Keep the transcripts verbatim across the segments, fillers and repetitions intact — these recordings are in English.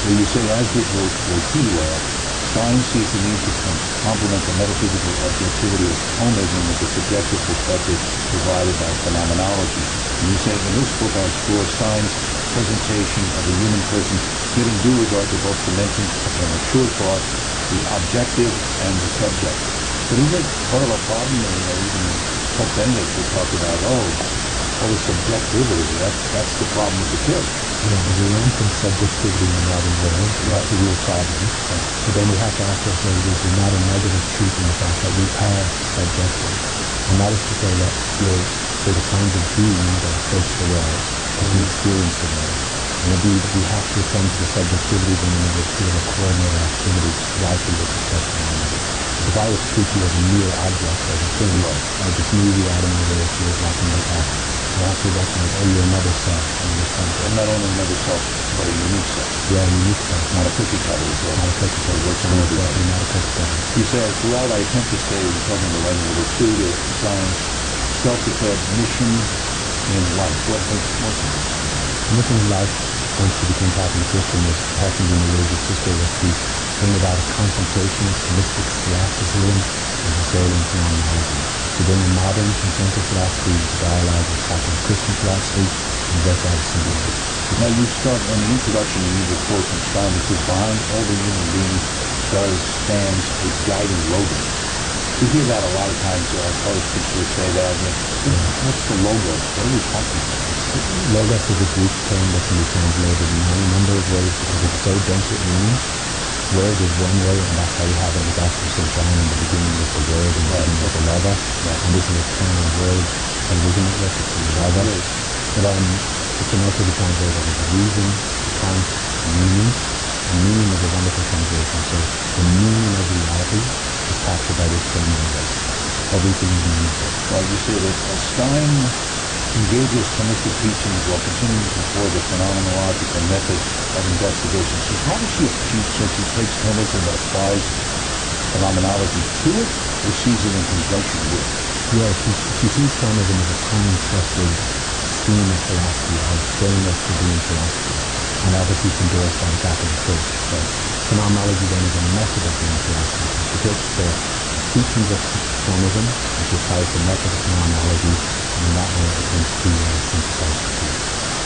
where you say, as with Wojtyła, Stein sees the need to com- complement the metaphysical objectivity of Thomism with the subjective perspective provided by phenomenology. And you say, in this book I explore Stein's presentation of the human person giving due regard to both dimensions of a mature thought, the objective and the subjective. But isn't it part of a problem? You know, even Pope Benedict would talk about, oh, all the subjectivity, that's, that's the problem with the church. Yeah, there's a rampant subjectivity in the modern world. That's a real problem. Right. But then we have to ask ourselves, is there not a negative truth in the fact that we are subjective? And that is to say that we're, we're the kinds of beings that approach the world, that we experience the world. And indeed, we have to attend to the subjectivity then in order to be able to coordinate our activity wisely with respect to one another. If I was to treat you as a mere object, as a thing, I just knew you out of my way if you were walking like that. I have to recognize, oh, you're another self, another self. And not only another self, but a unique self. Yeah, a unique self. Not a cookie cutter as well. Not a cookie cutter. Works Not for a everybody. Not a cookie cutter. You say, throughout I attempt to stay, we're talking about writing number two, to Stein's self-declared mission in life. What, what's it? The mission in life, once you became Catholic Christian, was helping the religious sister was to bring about a contemplationist, mystic scholasticism as a soul in phenomenology. To bring a modern contemporary philosophy into dialogue with Catholic Christian philosophy and work out a symbolism. Now you start in the introduction, you use a quote from Stein that says, behind all the human beings does stands a guiding logos. We hear that a lot of times, uh, college teachers say that. You know, what's the logos? What are we talking about? Logos is a Greek term that can be translated in any number of ways because it's so dense with meaning. Word is one way, and that's how we have in the Gospel of Saint John in the beginning with the Word, and the beginning with the Logos. Right. And this is a term of word, and original reference to the Logos. But um, it can also be translated as reason, account, meaning. And meaning is a wonderful translation. So the meaning of reality is captured by this term Logos. Everything is meaningful. Well, you say that uh, Stein engages Thomistic teachings while continuing to employ the phenomenological method of investigation. So how does she achieve, so she takes Thomism and applies phenomenology to it, or sees it in conjunction with it? Yeah, she, she sees Thomism as a common trusted scheme of philosophy, as framework for doing philosophy, and obviously it's endorsed by the Catholic Church. So phenomenology then is a method of doing philosophy. She takes the teachings of Thomism and she applies the method of phenomenology, and in that way it comes to uh, synthesize the truth.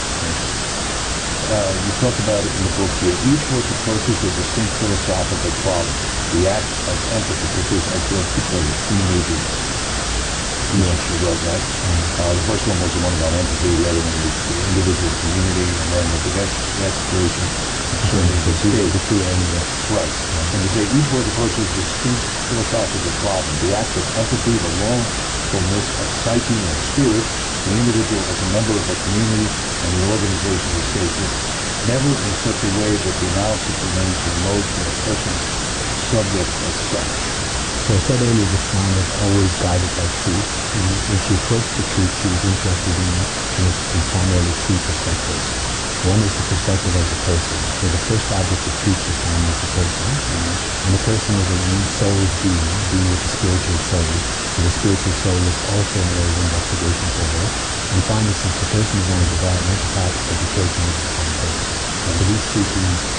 Uh, you talk about it in the book here. Each work approaches a distinct philosophical problem. The act of empathy, which is, I feel, particularly three major themes she wrote, right? Uh, the first one was the one about empathy, the other one was the individual community, and then the restoration concerning the state. The two areas. Right. And you say each work approaches a distinct philosophical problem. The act of empathy, the lawfulness of psyche and spirit, the individual as a member of a community and the organization of the state, never in such a way that the analysis remains remote from a person's subject as such. So I said earlier that Stein was always guided by truth. And when she approached the truth, she was interested in, in, in primarily two perspectives. One is the perspective of the person. So the first object of truth for Stein was the person. Mm-hmm. And the person is a soul's being, being with the spiritual soul. So the spiritual soul is also an area of investigation for her. And finally, since the person is one of the developmental parts of the church, and the person. So these two things